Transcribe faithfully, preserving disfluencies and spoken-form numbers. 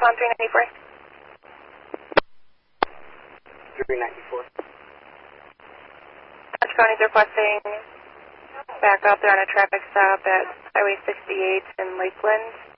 Palm three ninety-four. three ninety-four. Orange County is requesting back up. They're on a traffic stop at Highway sixty-eight in Lakeland.